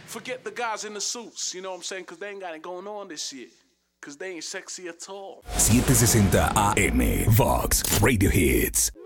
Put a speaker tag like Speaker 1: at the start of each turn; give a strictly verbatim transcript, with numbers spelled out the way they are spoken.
Speaker 1: Forget the guys in the suits, you know what I'm saying? Because they ain't got it going on this year. Because they ain't sexy at all.
Speaker 2: setecientos sesenta A M Vox Radio Hits.